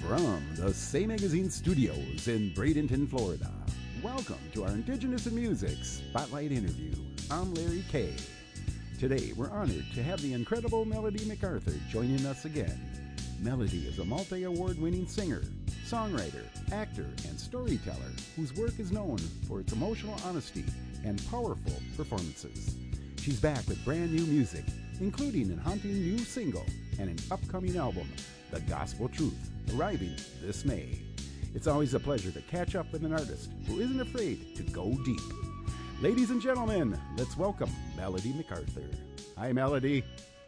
From the Say Magazine studios in Bradenton, Florida, welcome to our Indigenous in Music Spotlight interview. I'm Larry Kay. Today, we're honored to have the incredible Melody MacArthur joining us again. Melody is a multi-award winning singer, songwriter, actor, and storyteller whose work is known for its emotional honesty and powerful performances. She's back with brand new music, including a haunting new single and an upcoming album, The Gospel Truth, arriving this May. It's always a pleasure to catch up with an artist who isn't afraid to go deep. Ladies and gentlemen, let's welcome Melody MacArthur. Hi, Melody.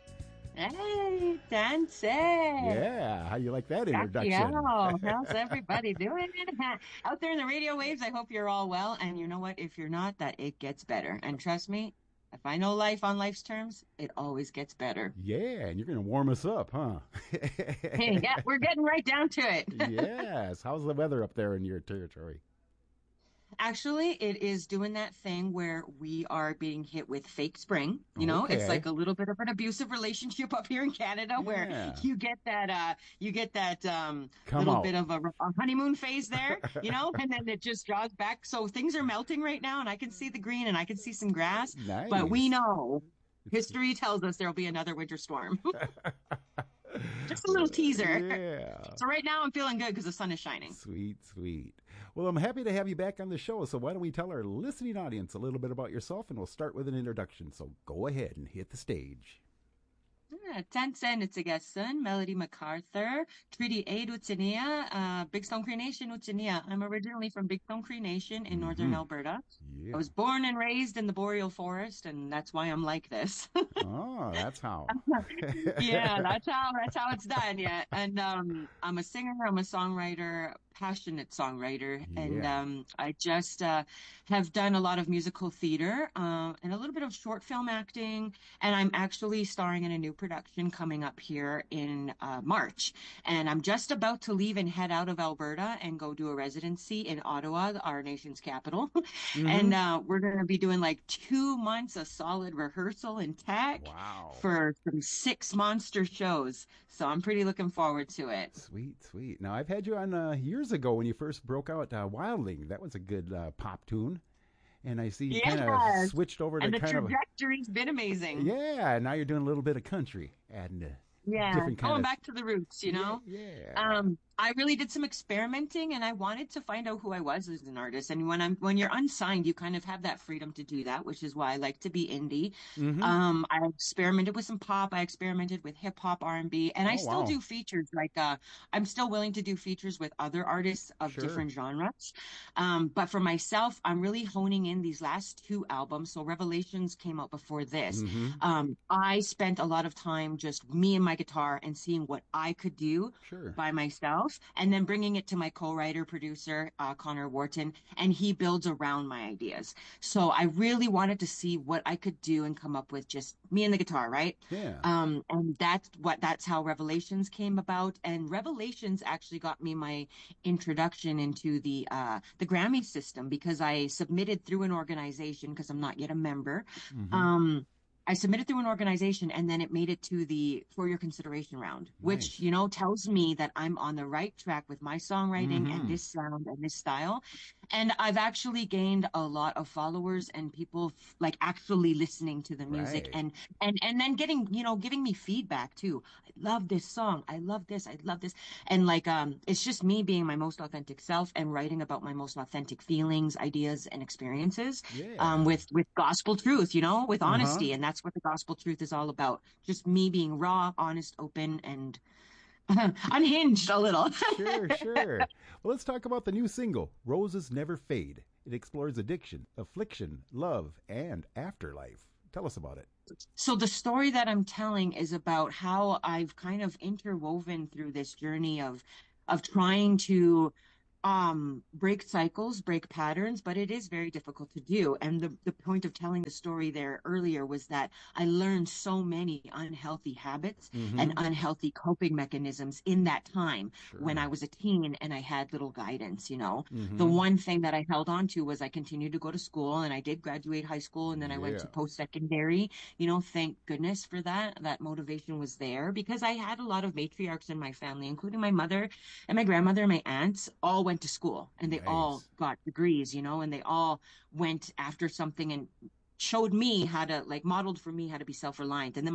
Hey, Dance. Yeah, how you like that introduction? Yeah, how's everybody doing? Out there in the radio waves, I hope you're all well. And you know what? If you're not, that it gets better. And trust me, if I know life on life's terms, it always gets better. Yeah, and you're going to warm us up, huh? Hey, yeah, we're getting right down to it. Yes. How's the weather up there in your territory? Actually, it is doing that thing where we are being hit with fake spring. You know, Okay. it's like a little bit of an abusive relationship up here in Canada where Yeah. you get that Come little out. bit of a honeymoon phase there, you know, and then it just draws back. So things are melting right now, and I can see the green and I can see some grass. Nice. But we know history tells us there'll be another winter storm. Just a little teaser. Yeah. So right now I'm feeling good because the sun is shining. Sweet, sweet. Well, I'm happy to have you back on the show. So why don't we tell our listening audience a little bit about yourself, and we'll start with an introduction. So go ahead and hit the stage. Tansen Itzigasun, Melody MacArthur, Treaty Aid Utinia, Big Stone Cree Nation Utinia. I'm originally from Big Stone Cree Nation in northern Alberta. Yeah. I was born and raised in the boreal forest, and that's why I'm like this. Oh, that's how. Yeah, that's how it's done. Yeah, and I'm a singer, I'm a songwriter, passionate songwriter, and Yeah. I just have done a lot of musical theater and a little bit of short film acting, and I'm actually starring in a new production coming up here in March, and I'm just about to leave and head out of Alberta and go do a residency in Ottawa, our nation's capital, and we're going to be doing like 2 months of solid rehearsal and tech Wow. for some 6 monster shows. So I'm pretty looking forward to it. Sweet, sweet. Now, I've had you on years ago when you first broke out Wildling. That was a good pop tune. And I see you kind of Yes. switched over to And the kind of, trajectory's been amazing. yeah, now you're doing a little bit of country and Yeah, different kind going of, back to the roots, you know? yeah. I really did some experimenting and I wanted to find out who I was as an artist. And when you're unsigned, you kind of have that freedom to do that, which is why I like to be indie. I experimented with some pop, I experimented with hip hop, R&B, and I Oh, still wow. do features. Like I'm still willing to do features with other artists of Sure. different genres. But for myself, I'm really honing in these last 2 albums. So Revelations came out before this. I spent a lot of time just me and my guitar and seeing what I could do Sure. by myself, and then bringing it to my co-writer producer Connor Wharton, and he builds around my ideas. So I really wanted to see what I could do and come up with just me and the guitar, right? Yeah. And that's how Revelations came about. And Revelations actually got me my introduction into the Grammy system because I submitted through an organization because I'm not yet a member. I submitted through an organization and then it made it to the for your consideration round, which, Nice. you know, tells me that I'm on the right track with my songwriting and this sound and this style. And I've actually gained a lot of followers and people like actually listening to the music Right. and then getting, you know, giving me feedback too. I love this song. I love this. I love this. And like, it's just me being my most authentic self and writing about my most authentic feelings, ideas, and experiences, Yeah. with gospel truth, you know, with Uh-huh. honesty. And that's what the gospel truth is all about. Just me being raw, honest, open, and unhinged a little. Sure, sure. Well, let's talk about the new single, Roses Never Fade. It explores addiction, affliction, love, and afterlife. Tell us about it. So the story that I'm telling is about how I've kind of interwoven through this journey of trying to break cycles, break patterns, but it is very difficult to do. And the point of telling the story there earlier was that I learned so many unhealthy habits and Mm-hmm. unhealthy coping mechanisms in that time when Sure. I was a teen and I had little guidance, you know. The Mm-hmm. one thing that I held on to was I continued to go to school and I did graduate high school and then I went to Yeah. post-secondary. You know, thank goodness for that. That motivation was there because I had a lot of matriarchs in my family, including my mother and my grandmother and my aunts all went to school and they all Nice. got degrees, you know, and they all went after something and showed me how to like modeled for me how to be self-reliant. And then